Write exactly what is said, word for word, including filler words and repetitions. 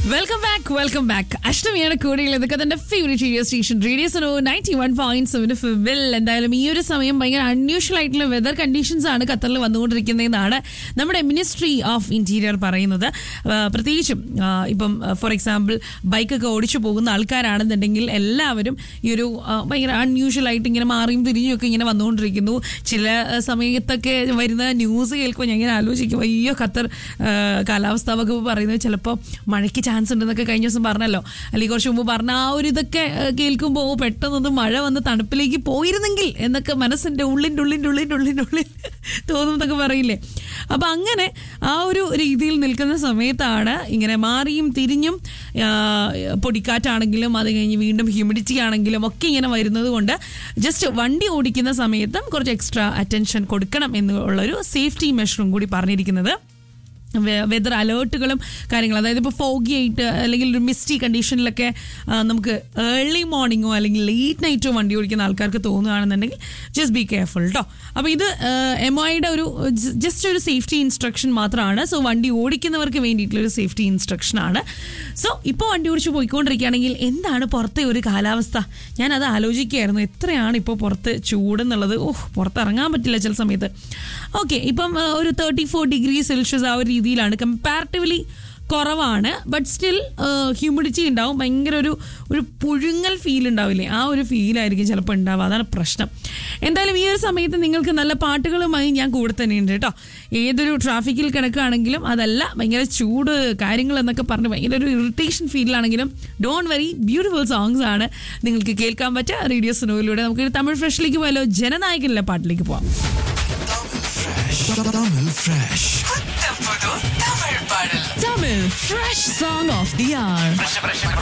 Welcome back welcome back അഷ്ടമിയാണ് കൂടെയുള്ള ഇതൊക്കെ തന്നെ favourite radio station radio so ninety one point seven ഫിവിൽ. എന്തായാലും ഈ ഒരു സമയം ഭയങ്കര അൺയൂഷ്വൽ ആയിട്ടുള്ള വെതർ കണ്ടീഷൻസ് ആണ് ഖത്തറിൽ വന്നുകൊണ്ടിരിക്കുന്നതെന്നാണ് നമ്മുടെ മിനിസ്ട്രി ഓഫ് ഇന്റീരിയർ പറയുന്നത്. പ്രത്യേകിച്ചും ഇപ്പം ഫോർ എക്സാമ്പിൾ ബൈക്കൊക്കെ ഓടിച്ചു പോകുന്ന ആൾക്കാരാണെന്നുണ്ടെങ്കിൽ എല്ലാവരും ഈ ഒരു ഭയങ്കര അൺയൂഷ്വൽ ആയിട്ട് ഇങ്ങനെ മാറിയും തിരിഞ്ഞും ഒക്കെ ഇങ്ങനെ വന്നുകൊണ്ടിരിക്കുന്നു. ചില സമയത്തൊക്കെ വരുന്ന ന്യൂസ് കേൾക്കുമ്പോൾ ഞാൻ ഇങ്ങനെ ആലോചിക്കും, അയ്യോ ഖത്തർ കാലാവസ്ഥാ വകുപ്പ് പറയുന്നത് ചിലപ്പോൾ മഴയ്ക്ക് ചാൻസ് ഉണ്ടെന്നൊക്കെ കഴിഞ്ഞ ദിവസം പറഞ്ഞല്ലോ, അല്ലെങ്കിൽ കുറച്ച് മുമ്പ് പറഞ്ഞ ആ ഒരു ഇതൊക്കെ കേൾക്കുമ്പോൾ പെട്ടെന്നൊന്ന് മഴ വന്ന് തണുപ്പിലേക്ക് പോയിരുന്നെങ്കിൽ എന്നൊക്കെ മനസ്സിൻ്റെ ഉള്ളിൻ്റെ ഉള്ളിൻ്റെ ഉള്ളിൻ്റെ ഉള്ളിൻ്റെ ഉള്ളിൽ തോന്നുന്നതൊക്കെ പറയില്ലേ. അപ്പം അങ്ങനെ ആ ഒരു രീതിയിൽ നിൽക്കുന്ന സമയത്താണ് ഇങ്ങനെ മാറിയും തിരിഞ്ഞും പൊടിക്കാറ്റാണെങ്കിലും അത് കഴിഞ്ഞ് വീണ്ടും ഹ്യൂമിഡിറ്റി ആണെങ്കിലും ഒക്കെ ഇങ്ങനെ വരുന്നത് കൊണ്ട് ജസ്റ്റ് വണ്ടി ഓടിക്കുന്ന സമയത്തും കുറച്ച് എക്സ്ട്രാ അറ്റൻഷൻ കൊടുക്കണം എന്നുള്ളൊരു സേഫ്റ്റി മെഷറും കൂടി പറഞ്ഞിരിക്കുന്നത്. വെതർ അലേർട്ടുകളും കാര്യങ്ങളും, അതായത് ഇപ്പോൾ ഫോഗി ആയിട്ട് അല്ലെങ്കിൽ ഒരു മിസ്റ്റി കണ്ടീഷനിലൊക്കെ നമുക്ക് ഏർലി മോർണിംഗോ അല്ലെങ്കിൽ ലേറ്റ് നൈറ്റോ വണ്ടി ഓടിക്കുന്ന ആൾക്കാർക്ക് തോന്നുകയാണെന്നുണ്ടെങ്കിൽ ജസ്റ്റ് ബി കെയർഫുൾ കേട്ടോ. അപ്പോൾ ഇത് എം ഒയുടെ ഒരു ജസ്റ്റ് ഒരു സേഫ്റ്റി ഇൻസ്ട്രക്ഷൻ മാത്രമാണ്. സോ വണ്ടി ഓടിക്കുന്നവർക്ക് വേണ്ടിയിട്ടുള്ളൊരു സേഫ്റ്റി ഇൻസ്ട്രക്ഷനാണ്. സോ ഇപ്പോൾ വണ്ടി ഓടിച്ച് പോയിക്കൊണ്ടിരിക്കുകയാണെങ്കിൽ എന്താണ് പുറത്തെ ഒരു കാലാവസ്ഥ, ഞാനത് ആലോചിക്കുകയായിരുന്നു. എത്രയാണ് ഇപ്പോൾ പുറത്ത് ചൂടെന്നുള്ളത്. ഓഹ്, പുറത്തിറങ്ങാൻ പറ്റില്ല ചില സമയത്ത്. ഓക്കെ, ഇപ്പം ഒരു തേർട്ടി ഫോർ ഡിഗ്രി സെൽഷ്യസ് ആ ഒരു രീതിയിലാണ്, കമ്പാരിറ്റീവ്ലി കുറവാണ്. ബട്ട് സ്റ്റിൽ ഹ്യൂമിഡിറ്റി ഉണ്ടാവും, ഭയങ്കര ഒരു ഒരു പുഴുങ്ങൽ ഫീൽ ഉണ്ടാവില്ലേ, ആ ഒരു ഫീലായിരിക്കും ചിലപ്പോൾ ഉണ്ടാവുക. അതാണ് പ്രശ്നം. എന്തായാലും ഈ ഒരു സമയത്ത് നിങ്ങൾക്ക് നല്ല പാട്ടുകളുമായി ഞാൻ കൂടെ തന്നെയുണ്ട് കേട്ടോ. ഏതൊരു ട്രാഫിക്കിൽ കിടക്കുകയാണെങ്കിലും അതല്ല ഭയങ്കര ചൂട് കാര്യങ്ങൾ എന്നൊക്കെ പറഞ്ഞ് ഭയങ്കര ഒരു irritation ഫീലിലാണെങ്കിലും don't worry, beautiful songs ആണ് നിങ്ങൾക്ക് കേൾക്കാൻ പറ്റുക റേഡിയോ സുനോയിലൂടെ. നമുക്ക് തമിഴ് ഫ്രഷിലേക്ക് പോയാലോ, ജനനായകനിലെ പാട്ടിലേക്ക് പോവാം. Tamil Fresh Song of the Hour.